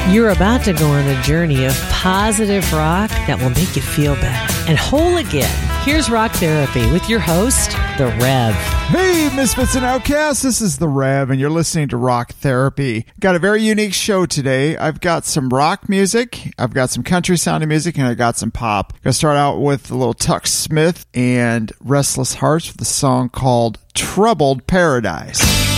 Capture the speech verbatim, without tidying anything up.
You're about to go on a journey of positive rock that will make you feel better and whole again. Here's Rock Therapy with your host, The Rev. Hey, Misfits and Outcasts, this is The Rev, and you're listening to Rock Therapy. Got a very unique show today. I've got some rock music, I've got some country sounding music, and I got some pop. I'm going to start out with a little Tuck Smith and Restless Hearts with a song called Troubled Paradise.